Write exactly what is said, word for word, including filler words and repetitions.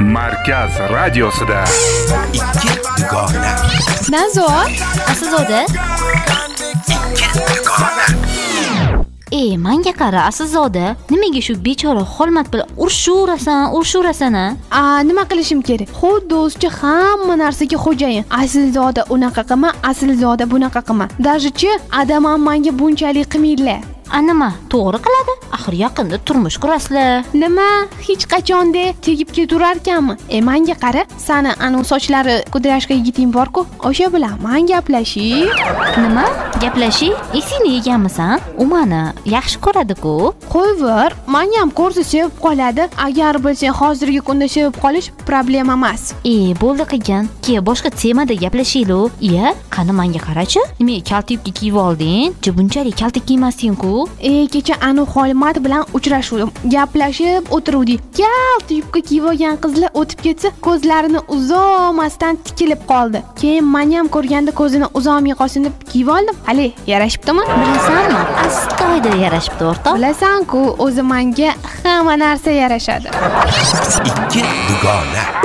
Markaz radiosida ikki dugona. Nazor, Asilzoda. ikki dugona. Ey, menga qara, Asilzoda. Nimaga shu bechora Xolmat bilan urishurasan, urishurasan-a? A, nima qilishim kerak? Xuddi o'zicha hamma narsaga xo'jayin. Asilzoda unaqa qilma, Asilzoda bunaqa qilma. Dajichi adam menga bunchalik qimiylar. A nima, to'g'ri qiladi? Axir yaqinda turmush qurasizlar. Nima? Hech qachonda tegib keturarkanmi? E, menga qara, sani anu sochlari kudrashga yigiting bor-ku, o'sha bilan men gaplashib. Nima? Gaplashib? Esingni yeganmisan? U meni yaxshi ko'radi-ku. Qo'yver, men ham ko'rsa sevib qoladi. Agar bilsang, hozirgi kunda sevib qolish problema emas. E, bo'ldi qilgan. Ke boshqa temada gaplashaylik. Iya, qani menga qarachi? Nima kaltiyibga kiyib olding? Bunchalik kaltik kiymasding-ku. E, kecha anu Xolmat bilan uchrashuvdim. Gaplashib o'tiruvdik. Kalti yubka kiyib olgan qizlar o'tib ketsa, ko'zlarini uzoqmasdan tikilib qoldi. Keyin men ham ko'rganda ko'zini uzoqmay qolsin deb kiyib oldim. Hali, yarashibdimi? Bilasanmi? Astoydil yarashibdi, o'rtoq. Bilasan-ku, o'zi menga hamma narsa yarashadi. ikki dugona.